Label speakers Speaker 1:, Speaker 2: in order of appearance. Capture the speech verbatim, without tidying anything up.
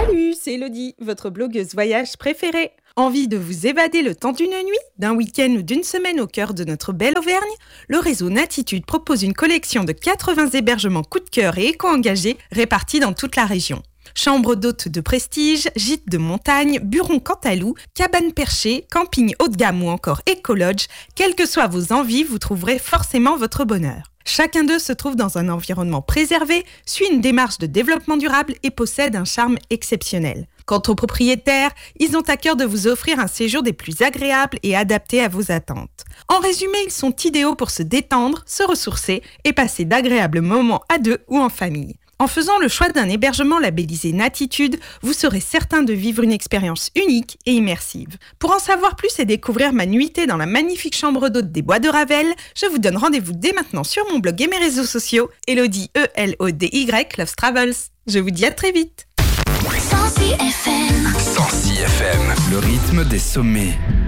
Speaker 1: Salut, c'est Elodie, votre blogueuse voyage préférée. Envie de vous évader le temps d'une nuit, d'un week-end ou d'une semaine au cœur de notre belle Auvergne? Le réseau Natitude propose une collection de quatre-vingts hébergements coup de cœur et éco-engagés répartis dans toute la région. Chambres d'hôtes de prestige, gîtes de montagne, burons Cantalou, cabanes perchées, camping haut de gamme ou encore éco-lodge, quelles que soient vos envies, vous trouverez forcément votre bonheur. Chacun d'eux se trouve dans un environnement préservé, suit une démarche de développement durable et possède un charme exceptionnel. Quant aux propriétaires, ils ont à cœur de vous offrir un séjour des plus agréables et adaptés à vos attentes. En résumé, ils sont idéaux pour se détendre, se ressourcer et passer d'agréables moments à deux ou en famille. En faisant le choix d'un hébergement labellisé Natitude, vous serez certain de vivre une expérience unique et immersive. Pour en savoir plus et découvrir ma nuitée dans la magnifique chambre d'hôte des Bois de Ravel, je vous donne rendez-vous dès maintenant sur mon blog et mes réseaux sociaux, Elodie, E L O D Y, Loves Travels. Je vous dis à très vite.
Speaker 2: cent six F M.
Speaker 3: cent six F M, le rythme des sommets.